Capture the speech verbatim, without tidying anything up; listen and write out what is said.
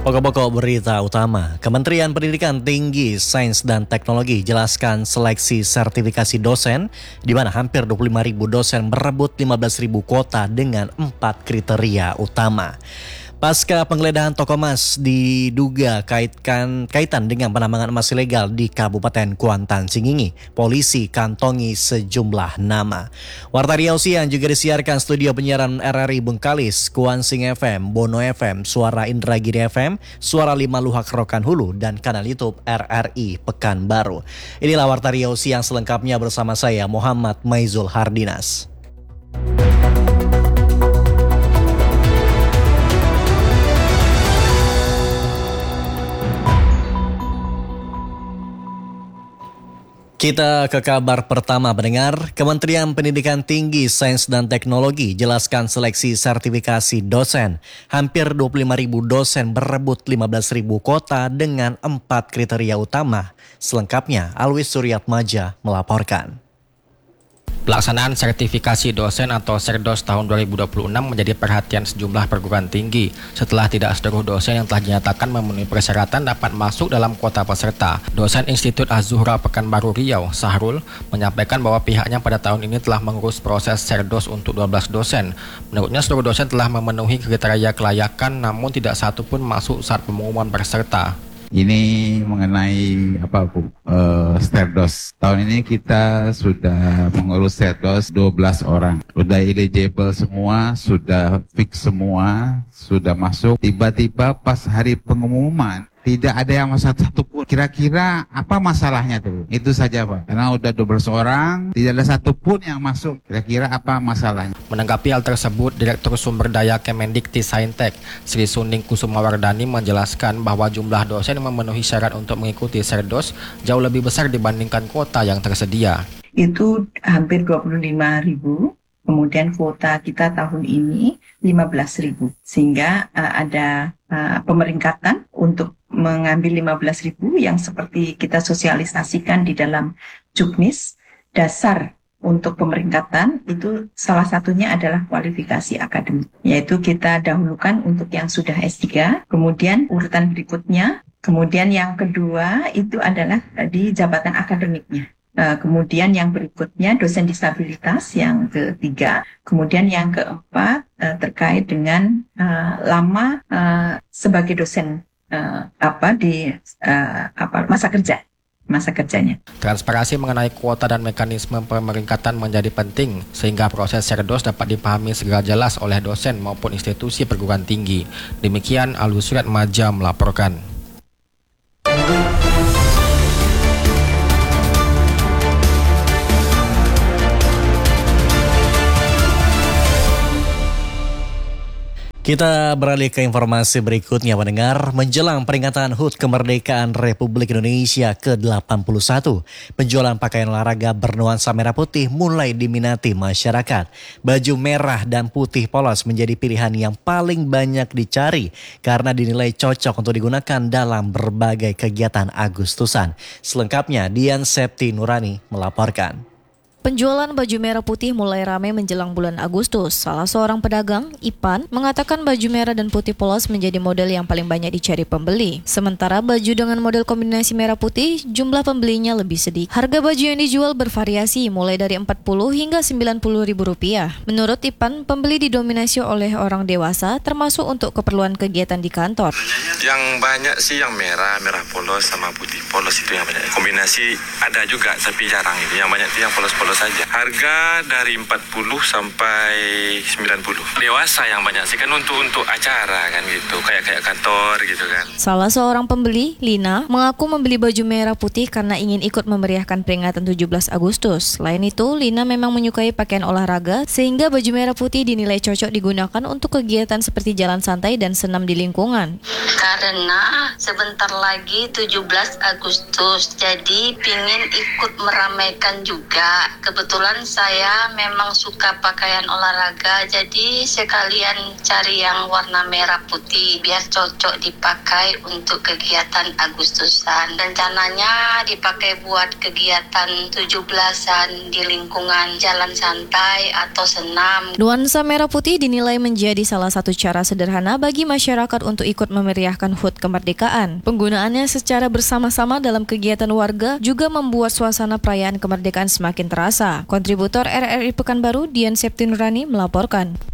Pokok-pokok berita utama. Kementerian Pendidikan Tinggi, Sains dan Teknologi jelaskan seleksi sertifikasi dosen, di mana hampir dua puluh lima ribu dosen berebut lima belas ribu kuota dengan empat kriteria utama. Pasca penggeledahan toko emas diduga kaitkan kaitan dengan penambangan emas ilegal di Kabupaten Kuantan, Singingi, polisi kantongi sejumlah nama. Warta Riau Siang juga disiarkan studio penyiaran R R I Bengkalis, Kuansing F M, Bono F M, Suara Indragiri F M, Suara lima Luhak Rokan Hulu, dan kanal YouTube R R I Pekanbaru. Inilah Warta Riau Siang selengkapnya bersama saya Muhammad Maizul Hardinas. Kita ke kabar pertama pendengar. Kementerian Pendidikan Tinggi, Sains dan Teknologi jelaskan seleksi sertifikasi dosen. Hampir dua puluh lima ribu dosen berebut lima belas ribu kuota dengan empat kriteria utama. Selengkapnya Alwis Suryatmaja melaporkan. Pelaksanaan sertifikasi dosen atau Serdos tahun dua ribu dua puluh enam menjadi perhatian sejumlah perguruan tinggi setelah tidak seluruh dosen yang telah dinyatakan memenuhi persyaratan dapat masuk dalam kuota peserta. Dosen Institut Az-Zuhra Pekanbaru Riau, Sahrul, menyampaikan bahwa pihaknya pada tahun ini telah mengurus proses Serdos untuk dua belas dosen. Menurutnya seluruh dosen telah memenuhi kriteria kelayakan namun tidak satu pun masuk saat pengumuman peserta. Ini mengenai apa Bu? Uh, Serdos. Tahun ini kita sudah mengurus Serdos dua belas orang. Sudah eligible semua, sudah fix semua, sudah masuk. Tiba-tiba pas hari pengumuman tidak ada yang masuk satu pun. Kira-kira apa masalahnya tuh? Itu saja Pak. Karena udah dua belas orang, tidak ada satu pun yang masuk. Kira-kira apa masalahnya? Menanggapi hal tersebut, Direktur Sumber Daya Kemendikti Saintek, Sri Suning Kusumawardani menjelaskan bahwa jumlah dosen yang memenuhi syarat untuk mengikuti Serdos jauh lebih besar dibandingkan kuota yang tersedia. Itu hampir dua puluh lima ribu. Kemudian kuota kita tahun ini lima belas ribu. Sehingga uh, ada uh, pemeringkatan untuk mengambil lima belas ribu yang seperti kita sosialisasikan di dalam Juknis. Dasar untuk pemeringkatan itu salah satunya adalah kualifikasi akademik. Yaitu kita dahulukan untuk yang sudah S tiga, kemudian urutan berikutnya, kemudian yang kedua itu adalah di jabatan akademiknya. Uh, kemudian yang berikutnya dosen disabilitas yang ketiga, kemudian yang keempat uh, terkait dengan uh, lama uh, sebagai dosen uh, apa di uh, apa masa kerja masa kerjanya. Transparansi mengenai kuota dan mekanisme pemeringkatan menjadi penting sehingga proses Serdos dapat dipahami segera jelas oleh dosen maupun institusi perguruan tinggi. Demikian Alwis Suryatmaja melaporkan. Kita beralih ke informasi berikutnya pendengar. Menjelang peringatan H U T Kemerdekaan Republik Indonesia ke delapan puluh satu, penjualan pakaian olahraga bernuansa merah putih mulai diminati masyarakat. Baju merah dan putih polos menjadi pilihan yang paling banyak dicari karena dinilai cocok untuk digunakan dalam berbagai kegiatan Agustusan. Selengkapnya Dian Septi Nurani melaporkan. Penjualan baju merah putih mulai ramai menjelang bulan Agustus. Salah seorang pedagang, Ipan, mengatakan baju merah dan putih polos menjadi model yang paling banyak dicari pembeli. Sementara baju dengan model kombinasi merah putih, jumlah pembelinya lebih sedikit. Harga baju yang dijual bervariasi mulai dari empat puluh hingga sembilan puluh ribu rupiah. Menurut Ipan, pembeli didominasi oleh orang dewasa, termasuk untuk keperluan kegiatan di kantor. Yang banyak sih yang merah, merah polos sama putih polos itu yang banyak. Kombinasi ada juga tapi jarang itu. Yang banyak itu yang polos-polos saja. Harga dari empat puluh sampai sembilan puluh. Dewasa yang banyak sih kan untuk untuk acara kan gitu, kayak kayak kantor gitu kan. Salah seorang pembeli, Lina, mengaku membeli baju merah putih karena ingin ikut memeriahkan peringatan tujuh belas Agustus. Selain itu, Lina memang menyukai pakaian olahraga sehingga baju merah putih dinilai cocok digunakan untuk kegiatan seperti jalan santai dan senam di lingkungan. Karena sebentar lagi tujuh belas Agustus, jadi pingin ikut meramaikan juga. Kebetulan saya memang suka pakaian olahraga, jadi sekalian cari yang warna merah putih biar cocok dipakai untuk kegiatan Agustusan. Rencananya dipakai buat kegiatan tujuh belasan di lingkungan jalan santai atau senam. Nuansa merah putih dinilai menjadi salah satu cara sederhana bagi masyarakat untuk ikut memeriahkan H U T kemerdekaan. Penggunaannya secara bersama-sama dalam kegiatan warga juga membuat suasana perayaan kemerdekaan semakin terasa. Kontributor R R I Pekanbaru, Dian Septinurani melaporkan.